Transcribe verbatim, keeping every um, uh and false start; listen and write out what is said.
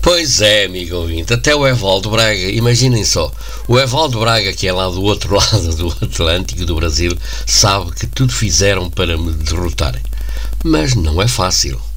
Pois é, amigo ouvinte, até o Evaldo Braga, imaginem só, o Evaldo Braga, que é lá do outro lado do Atlântico do Brasil, sabe que tudo fizeram para me derrotarem. Mas não é fácil.